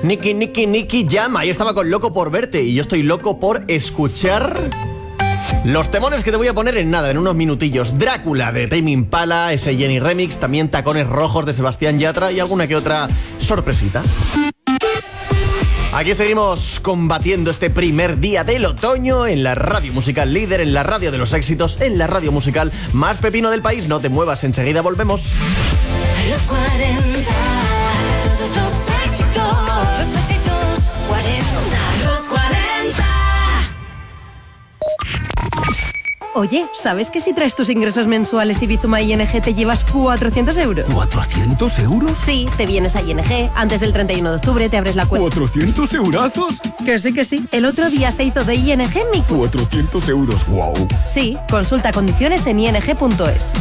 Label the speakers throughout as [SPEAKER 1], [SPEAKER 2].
[SPEAKER 1] Nicky Jam, ahí estaba con Loco por verte. Y yo estoy loco por escuchar los temones que te voy a poner en nada, en unos minutillos. Drácula de Tame Impala, ese Jenny Remix, también Tacones Rojos de Sebastián Yatra y alguna que otra sorpresita. Aquí seguimos combatiendo este primer día del otoño en la radio musical líder, en la radio de los éxitos, en la radio musical más pepino del país. No te muevas, enseguida volvemos.
[SPEAKER 2] Los 40, todos los éxitos 40, los 40.
[SPEAKER 3] Oye, ¿sabes que si traes tus ingresos mensuales y Bizuma ING te llevas 400 euros?
[SPEAKER 4] ¿400 euros?
[SPEAKER 3] Sí, te vienes a ING, antes del 31 de octubre te abres la cuenta.
[SPEAKER 4] ¿400 eurazos?
[SPEAKER 3] Que sí. El otro día se hizo de ING mi cuenta.
[SPEAKER 4] 400 euros, wow.
[SPEAKER 3] Sí, consulta condiciones en ing.es.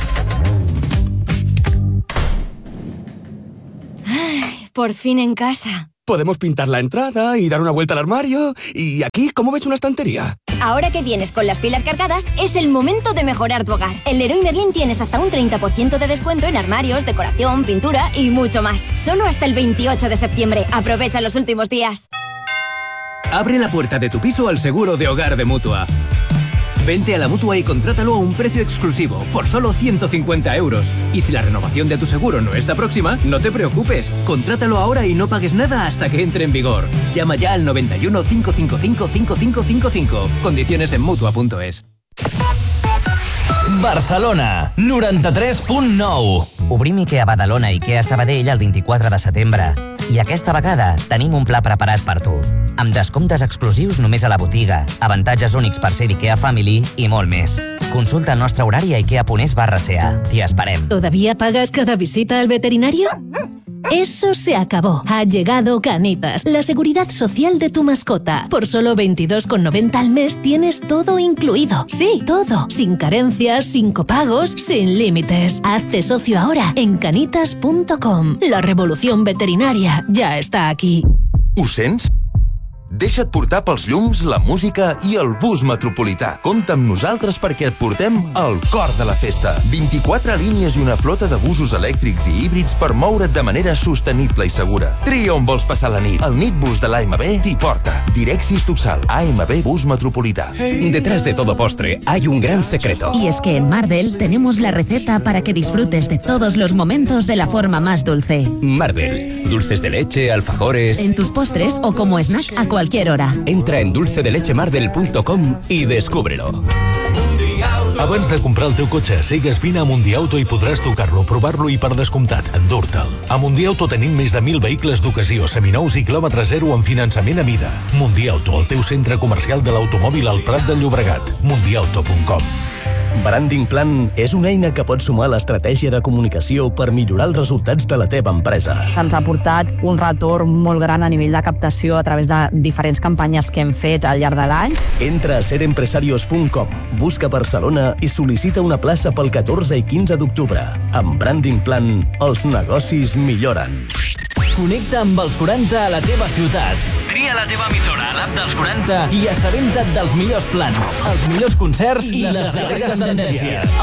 [SPEAKER 5] Ay, por fin en casa.
[SPEAKER 4] Podemos pintar la entrada y dar una vuelta al armario. ¿Y aquí cómo ves una estantería?
[SPEAKER 5] Ahora que vienes con las pilas cargadas, es el momento de mejorar tu hogar. En Leroy Merlin tienes hasta un 30% de descuento en armarios, decoración, pintura y mucho más. Solo hasta el 28 de septiembre. Aprovecha los últimos días.
[SPEAKER 6] Abre la puerta de tu piso al seguro de hogar de Mutua. Vente a la Mutua y contrátalo a un precio exclusivo, por solo 150 euros. Y si la renovación de tu seguro no está próxima, no te preocupes. Contrátalo ahora y no pagues nada hasta que entre en vigor. Llama ya al 91 555 5555. Condiciones en Mutua.es.
[SPEAKER 7] Barcelona, 93.9.
[SPEAKER 8] Obrim IKEA Badalona i IKEA Sabadell el 24 de setembre. I aquesta vegada tenim un pla preparat per tu. Amb descomptes exclusius només a la botiga, avantatges únics per ser IKEA Family i molt més. Consulta el nostre horari a ikea.es/CA. T'hi esperem.
[SPEAKER 9] ¿Todavía pagas cada visita al veterinario? Eso se acabó. Ha llegado Canitas, la seguridad social de tu mascota. Por solo 22,90 al mes tienes todo incluido. Sí, todo. Sin carencias, sin copagos, sin límites. Hazte socio ahora en canitas.com. La revolución veterinaria ya está aquí.
[SPEAKER 10] Ho sents? Deixa't portar pels llums, la música i el bus metropolità. Compta amb nosaltres perquè et portem al cor de la festa. 24 línies i una flota de busos elèctrics i híbrids per moure't de manera sostenible i segura. Tria on vols passar la nit. El Nitbus de l'AMB t'hi porta. Direxis Tuxal, AMB Bus Metropolità.
[SPEAKER 11] Detrás de todo postre hay un gran secreto.
[SPEAKER 12] Y es que en Mardel tenemos la receta para que disfrutes de todos los momentos de la forma más dulce.
[SPEAKER 11] Mardel, dulces de leche, alfajores...
[SPEAKER 12] En tus postres o como snack a cualquier hora.
[SPEAKER 11] Entra en dulcedelechemardel.com i descúbrelo.
[SPEAKER 13] Abans de comprar el teu cotxe, sigues vine a Mundiauto i podràs tocar-lo, provar-lo i, per descomptat, endur-te'l. A Mundiauto tenim més de 1.000 vehicles d'ocasió, seminous i quilòmetre zero amb finançament a mida. Mundiauto, el teu centre comercial de l'automòbil al Prat de Llobregat. Mundiauto.com.
[SPEAKER 14] Branding Plan és una eina que pot sumar l'estratègia de comunicació per millorar els resultats de la teva empresa.
[SPEAKER 15] Ens ha portat un retorn molt gran a nivell de captació a través de diferents campanyes que hem fet al llarg de l'any.
[SPEAKER 14] Entra a serempresarios.com, busca Barcelona i sol·licita una plaça pel 14 i 15 d'octubre. Amb Branding Plan, els negocis milloren.
[SPEAKER 7] Connecta amb els 40 a la teva ciutat. Tria la teva emissora a l'app dels 40 i assabenta't dels millors plans, els millors concerts i les darreres tendències.